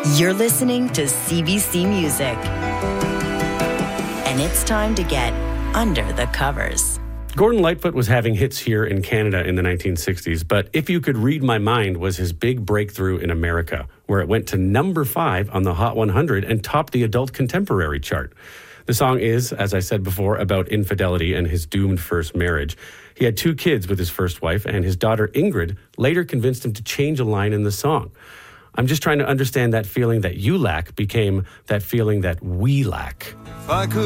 You're listening to CBC Music. And it's time to get under the covers. Gordon Lightfoot was having hits here in Canada in the 1960s, but If You Could Read My Mind was his big breakthrough in America, where it went to number 5 on the Hot 100 and topped the adult contemporary chart. The song is, as I said before, about infidelity and his doomed first marriage. He had 2 kids with his first wife, and his daughter Ingrid later convinced him to change a line in the song. I'm just trying to understand that feeling that you lack became that feeling that we lack. If I could